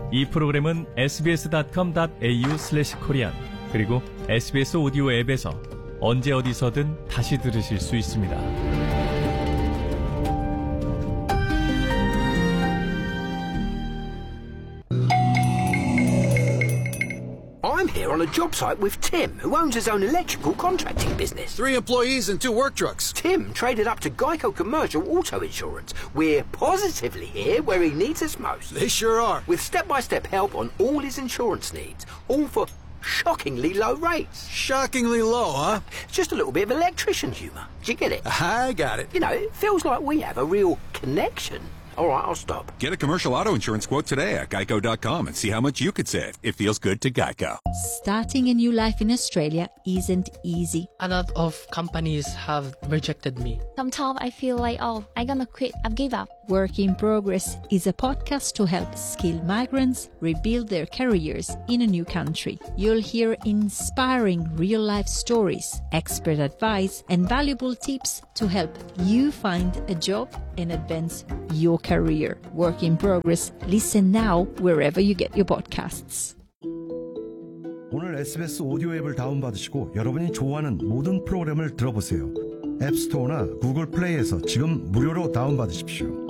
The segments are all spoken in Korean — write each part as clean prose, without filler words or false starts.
이 프로그램은 sbs.com.au/korean 그리고 SBS 오디오 앱에서 언제 어디서든 다시 들으실 수 있습니다. I'm here on a job site with Tim, who owns his own electrical contracting business. 3 employees and 2 work trucks. Tim traded up to Geico Commercial Auto Insurance. We're positively here where he needs us most. They sure are. With step-by-step help on all his insurance needs, all for shockingly low rates. Shockingly low, huh? Just a little bit of electrician humour. Do you get it? I got it. You know, it feels like we have a real connection. All right, I'll stop. Get a commercial auto insurance quote today at geico.com and see how much you could save. It feels good to Geico. Starting a new life in Australia isn't easy. A lot of companies have rejected me. Sometimes I feel like, I'm gonna quit, I've give up. Work in Progress is a podcast to help skilled migrants rebuild their careers in a new country. You'll hear inspiring real-life stories, expert advice, and valuable tips to help you find a job and advance your career. Work in Progress. Listen now wherever you get your podcasts. 오늘 SBS 오디오 앱을 다운받으시고 여러분이 좋아하는 모든 프로그램을 들어보세요. 앱스토어나 구글 플레이에서 지금 무료로 다운받으십시오.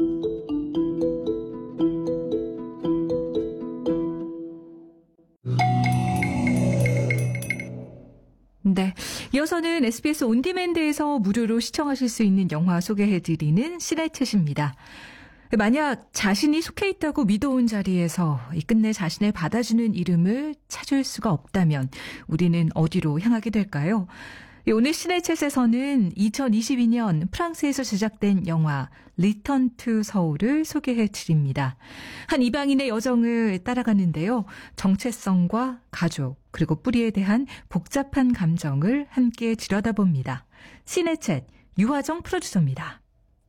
네, 이어서는 SBS 온디맨드에서 무료로 시청하실 수 있는 영화 소개해드리는 시네챗입니다. 만약 자신이 속해 있다고 믿어온 자리에서 끝내 자신을 받아주는 이름을 찾을 수가 없다면 우리는 어디로 향하게 될까요? 오늘 시네챗에서는 2022년 프랑스에서 제작된 영화 리턴 투 서울을 소개해 드립니다. 한 이방인의 여정을 따라가는데요. 정체성과 가족 그리고 뿌리에 대한 복잡한 감정을 함께 들여다봅니다. 시네챗 유화정 프로듀서입니다.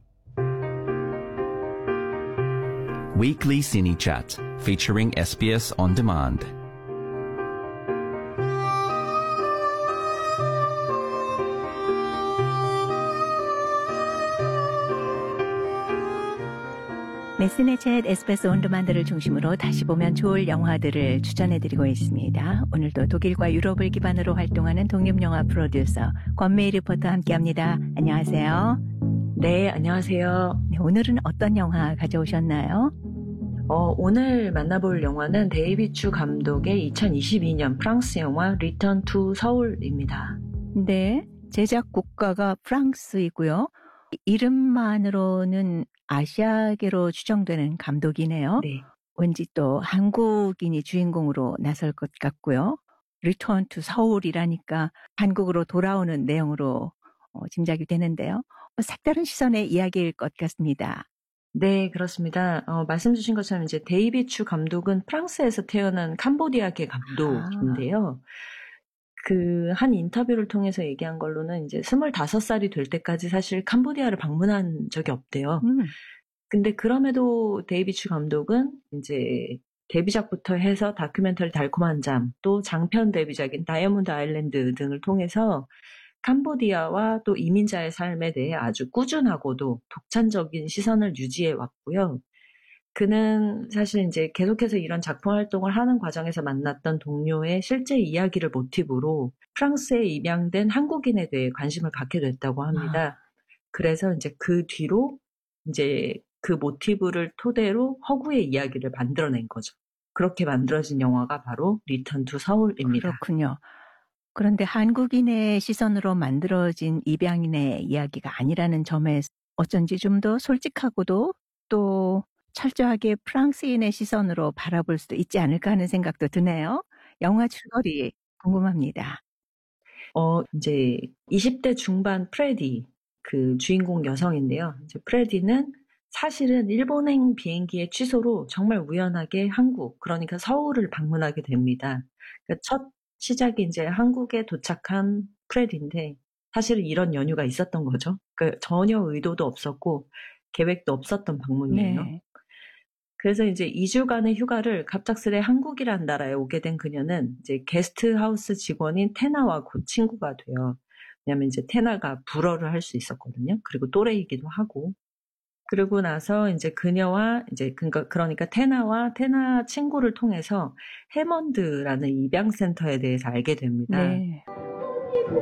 Weekly Cine Chat featuring SBS On Demand. 네, 시네챗 SBS 온드만드를 중심으로 다시 보면 좋을 영화들을 추천해드리고 있습니다. 오늘도 독일과 유럽을 기반으로 활동하는 독립영화 프로듀서 권메이 리포터와 함께합니다. 안녕하세요. 네, 안녕하세요. 네, 오늘은 어떤 영화 가져오셨나요? 오늘 만나볼 영화는 데이비드 추 감독의 2022년 프랑스 영화 리턴 투 서울입니다. 네, 제작 국가가 프랑스이고요. 이름만으로는 아시아계로 추정되는 감독이네요. 네. 왠지 또 한국인이 주인공으로 나설 것 같고요. 리턴 투 서울이라니까 한국으로 돌아오는 내용으로 짐작이 되는데요. 색다른 시선의 이야기일 것 같습니다. 네, 그렇습니다. 말씀 주신 것처럼 이제 데이비드 추 감독은 프랑스에서 태어난 캄보디아계 감독인데요. 그 한 인터뷰를 통해서 얘기한 걸로는 이제 25살이 될 때까지 사실 캄보디아를 방문한 적이 없대요. 근데 그럼에도 데이비드 추 감독은 이제 데뷔작부터 해서 다큐멘터리 달콤한 잠, 또 장편 데뷔작인 다이아몬드 아일랜드 등을 통해서 캄보디아와 또 이민자의 삶에 대해 아주 꾸준하고도 독창적인 시선을 유지해 왔고요. 그는 사실 이제 계속해서 이런 작품 활동을 하는 과정에서 만났던 동료의 실제 이야기를 모티브로 프랑스에 입양된 한국인에 대해 관심을 갖게 됐다고 합니다. 그래서 이제 그 뒤로 이제 그 모티브를 토대로 허구의 이야기를 만들어낸 거죠. 그렇게 만들어진 영화가 바로 리턴 투 서울입니다. 그렇군요. 그런데 한국인의 시선으로 만들어진 입양인의 이야기가 아니라는 점에 어쩐지 좀 더 솔직하고도 또 철저하게 프랑스인의 시선으로 바라볼 수도 있지 않을까 하는 생각도 드네요. 영화 줄거리 궁금합니다. 이제 20대 중반 프레디, 그 주인공 여성인데요. 이제 프레디는 사실은 일본행 비행기의 취소로 정말 우연하게 한국, 그러니까 서울을 방문하게 됩니다. 그러니까 첫 시작이 이제 한국에 도착한 프레디인데 사실은 이런 연유가 있었던 거죠. 그러니까 전혀 의도도 없었고 계획도 없었던 방문이에요. 네. 그래서 이제 2주간의 휴가를 갑작스레 한국이란 나라에 오게 된 그녀는 이제 게스트하우스 직원인 테나와 곧 친구가 돼요. 왜냐하면 이제 테나가 불어를 할 수 있었거든요. 그리고 또래이기도 하고. 그러고 나서 이제 그녀와 이제 그러니까 테나 친구를 통해서 해먼드라는 입양센터에 대해서 알게 됩니다. 네.